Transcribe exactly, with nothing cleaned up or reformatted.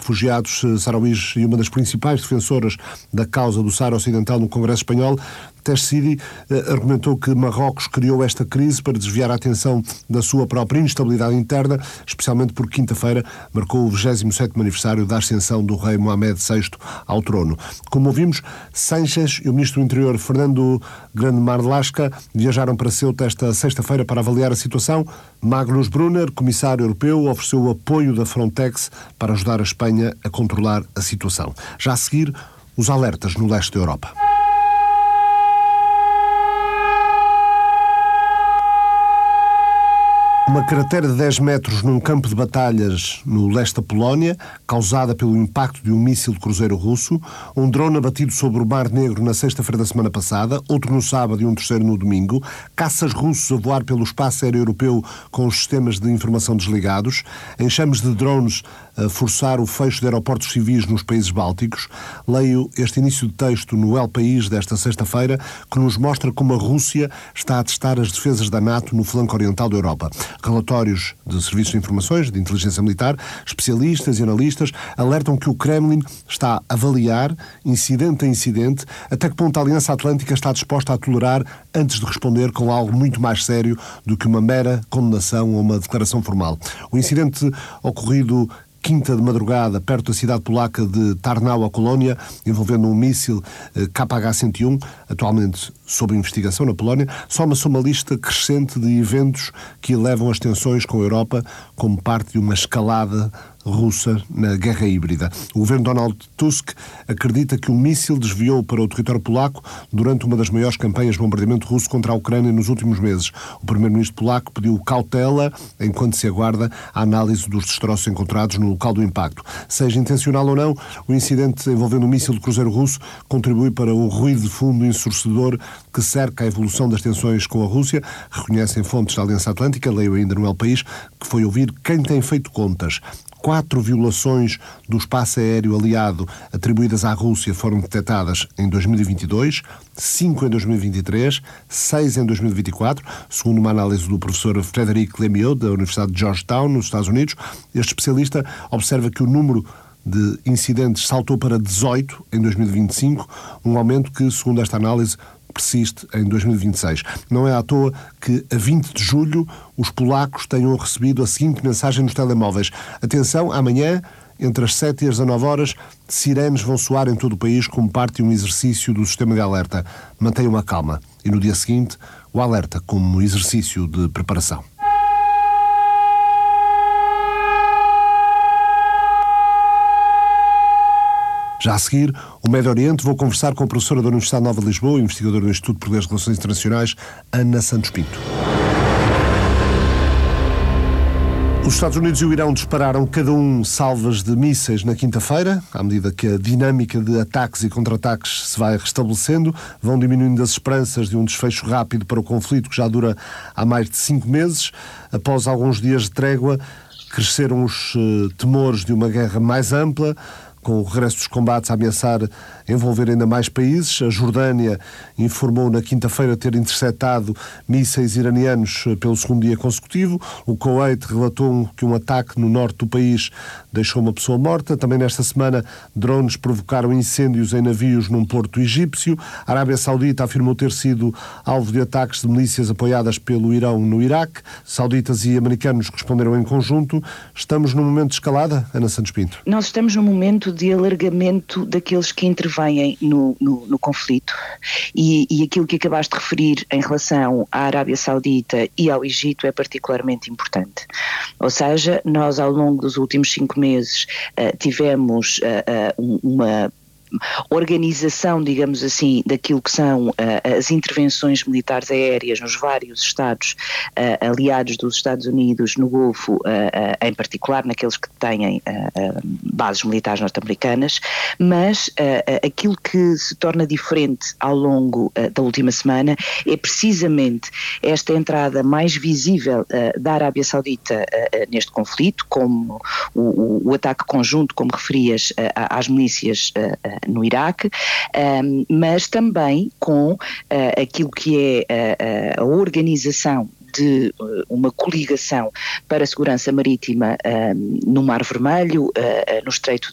refugiados sarauís e uma das principais defensoras da causa do Saara Ocidental no Congresso Espanhol, Tess Sidi argumentou que Marrocos criou esta crise para desviar a atenção da sua própria instabilidade interna, especialmente porque quinta-feira marcou o vigésimo sétimo aniversário da ascensão do rei Mohamed sexto ao trono. Como ouvimos, Sánchez e o ministro do Interior Fernando Grande Marlaska viajaram para Ceuta esta sexta-feira para avaliar a situação. Magnus Brunner, comissário europeu, ofereceu o apoio da Frontex para ajudar a Espanha a controlar a situação. Já a seguir, os alertas no leste da Europa. Uma cratera de dez metros num campo de batalhas no leste da Polónia, causada pelo impacto de um míssil de cruzeiro russo, um drone abatido sobre o Mar Negro na sexta-feira da semana passada, outro no sábado e um terceiro no domingo, caças russos a voar pelo espaço aéreo europeu com os sistemas de informação desligados, enxames de drones a forçar o fecho de aeroportos civis nos países bálticos. Leio este início de texto no El País desta sexta-feira, que nos mostra como a Rússia está a testar as defesas da NATO no flanco oriental da Europa. Relatórios de serviços de informações, de inteligência militar, especialistas e analistas alertam que o Kremlin está a avaliar, incidente a incidente, até que ponto a Aliança Atlântica está disposta a tolerar antes de responder com algo muito mais sério do que uma mera condenação ou uma declaração formal. O incidente ocorrido quinta de madrugada, perto da cidade polaca de Tarnów, a Colónia, envolvendo um míssil K H cento e um, atualmente sob investigação na Polónia, soma-se uma lista crescente de eventos que elevam as tensões com a Europa como parte de uma escalada russa na guerra híbrida. O governo Donald Tusk acredita que o míssil desviou para o território polaco durante uma das maiores campanhas de bombardeamento russo contra a Ucrânia nos últimos meses. O primeiro-ministro polaco pediu cautela enquanto se aguarda a análise dos destroços encontrados no local do impacto. Seja intencional ou não, o incidente envolvendo o míssil de cruzeiro russo contribui para o ruído de fundo ensurdecedor que cerca a evolução das tensões com a Rússia, reconhecem fontes da Aliança Atlântica, leio ainda no El País, que foi ouvir quem tem feito contas. Quatro violações do espaço aéreo aliado atribuídas à Rússia foram detectadas em dois mil e vinte e dois, cinco em dois mil e vinte e três, seis em dois mil e vinte e quatro, segundo uma análise do professor Frédéric Lemieux, da Universidade de Georgetown, nos Estados Unidos. Este especialista observa que o número de incidentes saltou para dezoito em dois mil e vinte e cinco, um aumento que, segundo esta análise, persiste em dois mil e vinte e seis. Não é à toa que, a vinte de julho, os polacos tenham recebido a seguinte mensagem nos telemóveis: atenção, amanhã, entre as sete e as dezanove horas, sirenes vão soar em todo o país como parte de um exercício do sistema de alerta. Mantenham a calma. E no dia seguinte, o alerta como exercício de preparação. Já a seguir, o Médio Oriente, vou conversar com a professora da Universidade Nova de Lisboa, investigadora do Instituto Português de Relações Internacionais, Ana Santos Pinto. Os Estados Unidos e o Irão dispararam cada um salvas de mísseis na quinta-feira. À medida que a dinâmica de ataques e contra-ataques se vai restabelecendo, vão diminuindo as esperanças de um desfecho rápido para o conflito que já dura há mais de cinco meses. Após alguns dias de trégua, cresceram os uh, temores de uma guerra mais ampla, com o regresso dos combates a ameaçar envolver ainda mais países. A Jordânia informou na quinta-feira ter interceptado mísseis iranianos pelo segundo dia consecutivo. O Kuwait relatou que um ataque no norte do país deixou uma pessoa morta. Também nesta semana, drones provocaram incêndios em navios num porto egípcio. A Arábia Saudita afirmou ter sido alvo de ataques de milícias apoiadas pelo Irão no Iraque. Sauditas e americanos responderam em conjunto. Estamos num momento de escalada, Ana Santos Pinto? Nós estamos num momento de alargamento daqueles que intervêm no, no, no conflito e, e aquilo que acabaste de referir em relação à Arábia Saudita e ao Egito é particularmente importante. Ou seja, nós ao longo dos últimos cinco meses uh, tivemos uh, uh, uma organização, digamos assim, daquilo que são uh, as intervenções militares aéreas nos vários estados uh, aliados dos Estados Unidos no Golfo, uh, uh, em particular naqueles que têm uh, uh, bases militares norte-americanas, mas uh, uh, aquilo que se torna diferente ao longo uh, da última semana é precisamente esta entrada mais visível uh, da Arábia Saudita uh, uh, neste conflito, como o, o, o ataque conjunto, como referias, uh, às milícias uh, no Iraque, um, mas também com uh, aquilo que é uh, a organização de uma coligação para a segurança marítima um, no Mar Vermelho, uh, no Estreito